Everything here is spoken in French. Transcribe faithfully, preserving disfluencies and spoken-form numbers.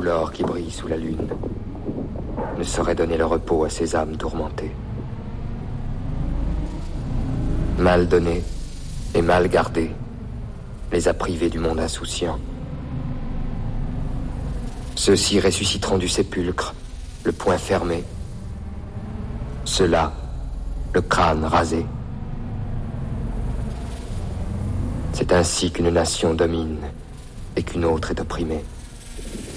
l'or qui brille sous la lune ne saurait donner le repos à ces âmes tourmentées. Mal donné et mal gardé les a privés du monde insouciant. Ceux-ci ressusciteront du sépulcre, le poing fermé. Ceux-là, le crâne rasé. C'est ainsi qu'une nation domine et qu'une autre est opprimée.